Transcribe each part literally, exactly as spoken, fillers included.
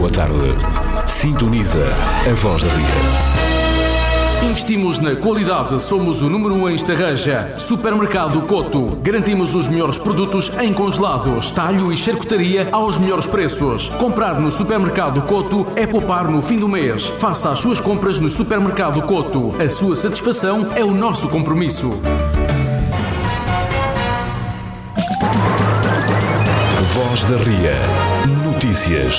boa tarde. Sintoniza a Voz da Ria. Investimos na qualidade, somos o número um em Estarreja. Supermercado Coto. Garantimos os melhores produtos em congelados, talho e charcutaria aos melhores preços. Comprar no Supermercado Coto é poupar no fim do mês. Faça as suas compras no Supermercado Coto. A sua satisfação é o nosso compromisso. Voz da Ria. Notícias.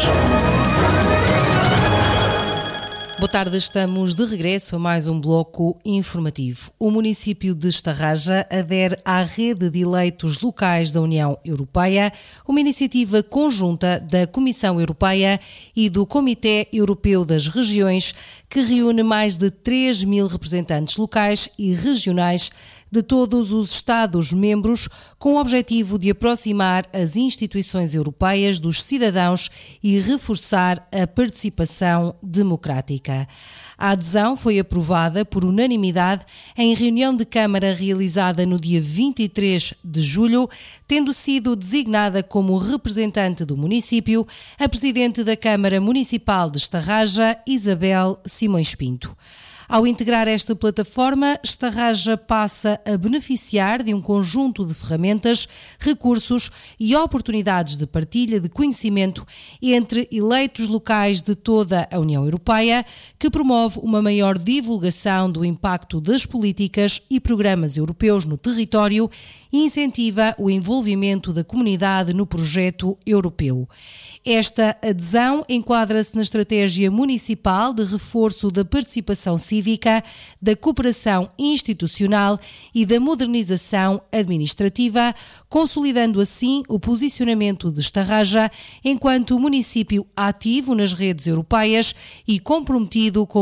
Boa tarde, estamos de regresso a mais um bloco informativo. O município de Estarreja adere à rede de eleitos locais da União Europeia, uma iniciativa conjunta da Comissão Europeia e do Comitê Europeu das Regiões, que reúne mais de três mil representantes locais e regionais de todos os Estados-membros, com o objetivo de aproximar as instituições europeias dos cidadãos e reforçar a participação democrática. A adesão foi aprovada por unanimidade em reunião de Câmara realizada no dia vinte e três de julho, tendo sido designada como representante do município a Presidente da Câmara Municipal de Estarreja, Isabel Simões Pinto. Ao integrar esta plataforma, Estarreja passa a beneficiar de um conjunto de ferramentas, recursos e oportunidades de partilha de conhecimento entre eleitos locais de toda a União Europeia, que promove uma maior divulgação do impacto das políticas e programas europeus no território e incentiva o envolvimento da comunidade no projeto europeu. Esta adesão enquadra-se na estratégia municipal de reforço da participação cívica, da cooperação institucional e da modernização administrativa, consolidando assim o posicionamento de Estarreja enquanto município ativo nas redes europeias e comprometido com